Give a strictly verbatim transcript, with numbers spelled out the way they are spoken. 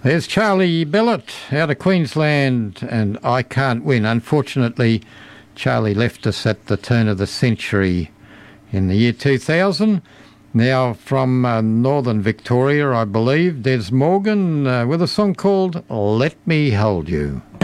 There's Charlie Billett out of Queensland, and I Can't Win. Unfortunately, Charlie left us at the turn of the century in the year two thousand. Now from uh, Northern Victoria, I believe, Des Morgan uh, with a song called Let Me Hold You.